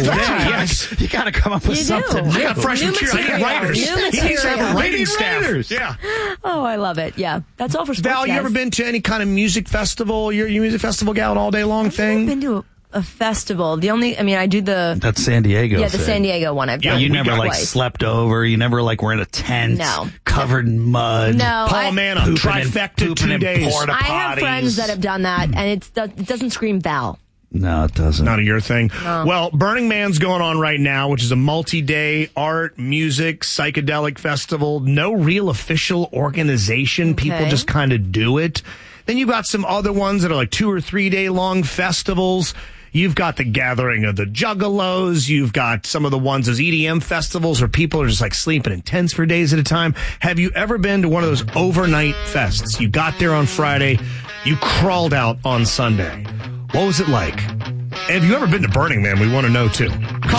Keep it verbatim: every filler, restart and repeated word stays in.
Yeah. Yes. You got to come up with You something do. new. I got fresh New material. I material. need writers. New He needs to have material. a writing We need staff. writers. Yeah. Oh, I love it. Yeah. That's all for sports, Val, you guys. ever been to any kind of music festival? You're you a music festival gal, an all day long thing? I've been to a, a festival. The only, I mean, I do the, That's San Diego. yeah, the thing. San Diego one. I've Yeah, done You never like twice. slept over. You never like were in a tent. No. Covered in mud. No. Paul I- Mann, a Pooping in- trifecta pooping two in days. porta I have potties. friends that have done that, and it's, it doesn't scream Val. No, it doesn't. Not a your thing. Well, Burning Man's going on right now, which is a multi-day art, music, psychedelic festival. No real official organization. People Okay. just kind of do it. Then you've got some other ones that are like two or three day long festivals. You've got the Gathering of the Juggalos. You've got some of the ones as E D M festivals where people are just like sleeping in tents for days at a time. Have you ever been to one of those overnight fests? You got there on Friday. You crawled out on Sunday. What was it like? Have you ever been to Burning Man? We want to know too.